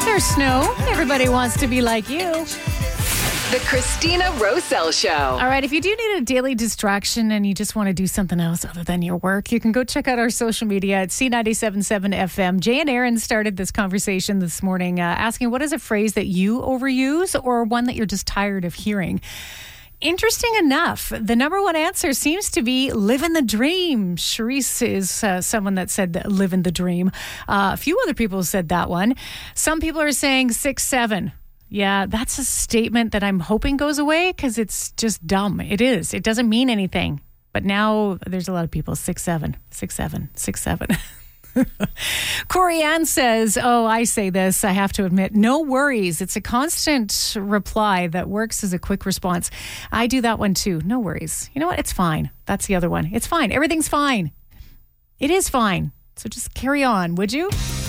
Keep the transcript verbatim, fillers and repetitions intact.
There's snow. Everybody wants to be like you. The Christina Roselle Show. All right, if you do need a daily distraction and you just want to do something else other than your work, you can go check out our social media at C ninety-seven point seven F M. Jay and Aaron started this conversation this morning uh, asking, what is a phrase that you overuse or one that you're just tired of hearing? Interesting enough, the number one answer seems to be living the dream. Charisse is uh, someone that said that, living the dream. Uh, a few other people said that one. Some people are saying six seven. Yeah, that's a statement that I'm hoping goes away because it's just dumb. It is. It doesn't mean anything. But now there's a lot of people, six seven, six seven, six seven. Corey Ann says, oh, I say this, I have to admit, no worries. It's a constant reply that works as a quick response. I do that one too. No worries. You know what? It's fine. That's the other one. It's fine. Everything's fine. It is fine. So just carry on, would you?